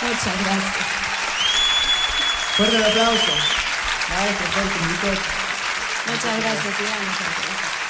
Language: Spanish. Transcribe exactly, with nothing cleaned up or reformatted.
Muchas gracias. Fuerte el aplauso. Maestro, fuerte, Muchas gracias, Iván.